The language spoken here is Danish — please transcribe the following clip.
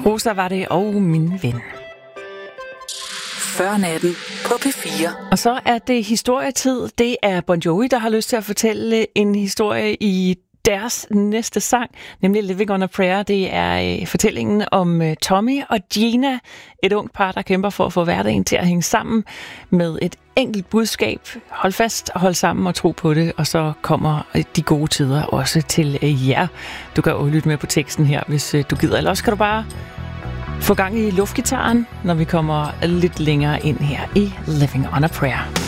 Rosa var det, og min ven. Før natten på P4. Og så er det historietid. Det er Bon Jovi, der har lyst til at fortælle en historie i deres næste sang, nemlig Living on a Prayer. Det er fortællingen om Tommy og Gina, et ungt par, der kæmper for at få hverdagen til at hænge sammen med et enkelt budskab. Hold fast, hold sammen og tro på det, og så kommer de gode tider også til jer. Du kan jo lytte med på teksten her, hvis du gider. Eller også kan du bare få gang i luftgitaren, når vi kommer lidt længere ind her i Living on a Prayer.